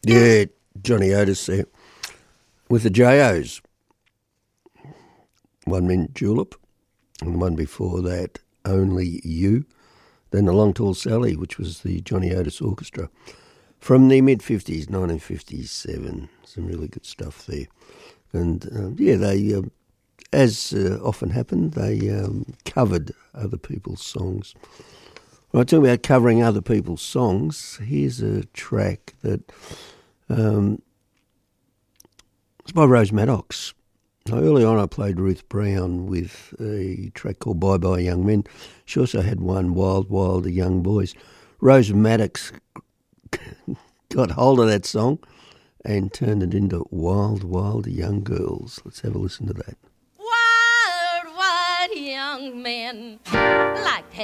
Yeah, Johnny Otis there. With the J.O.'s. One meant Julep, and the one before that, Only You. Then The Long Tall Sally, which was the Johnny Otis Orchestra. From the mid-50s, 1957. Some really good stuff there. And, they, as often happened, they covered other people's songs. When I talk about covering other people's songs, here's a track that it's by Rose Maddox. Now, early on I played Ruth Brown with a track called Bye Bye Young Men. She also had one, Wild Wild Young Boys. Rose Maddox got hold of that song and turned it into Wild Wild Young Girls. Let's have a listen to that. Wild, wild young men like